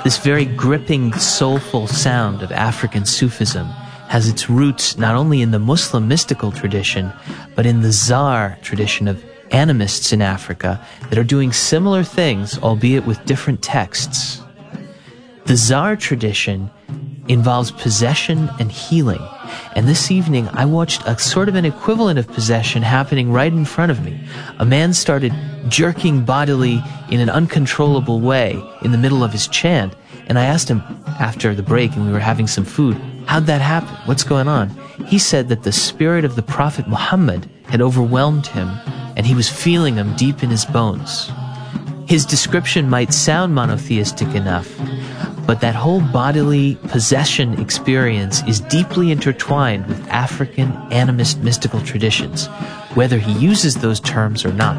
This very gripping, soulful sound of African Sufism has its roots not only in the Muslim mystical tradition, but in the Zar tradition of animists in Africa that are doing similar things, albeit with different texts. The Zar tradition involves possession and healing, and this evening I watched a sort of an equivalent of possession happening right in front of me. A man started jerking bodily in an uncontrollable way in the middle of his chant, and I asked him after the break and we were having some food, how'd that happen? What's going on? He said that the spirit of the Prophet Muhammad had overwhelmed him and he was feeling him deep in his bones. His description might sound monotheistic enough, but that whole bodily possession experience is deeply intertwined with African animist mystical traditions, whether he uses those terms or not.